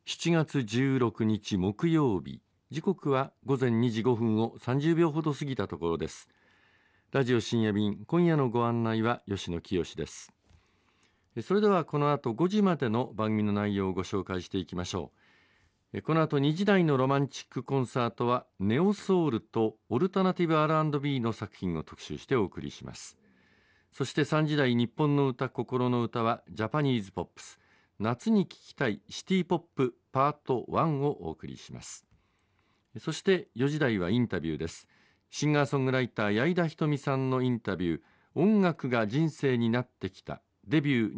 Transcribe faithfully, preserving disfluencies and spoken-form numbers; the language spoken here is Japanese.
しちがつじゅうろくにち木曜日、時刻はごぜんにじごふんをさんじゅうびょうほど過ぎたところです。ラジオ深夜便、今夜のご案内は吉野清です。それではこの後ごじまでの番組の内容をご紹介していきましょう。この後にじ台のロマンチックコンサートはネオソウルとオルタナティブ アールアンドビー の作品を特集してお送りします。そしてさんじ台日本の歌心の歌はジャパニーズポップス、夏に聴きたいシティポップパートワンをお送りします。そしてよじ台はインタビューです。シンガーソングライター矢井田ひとみさんのインタビュー、音楽が人生になってきたデビュー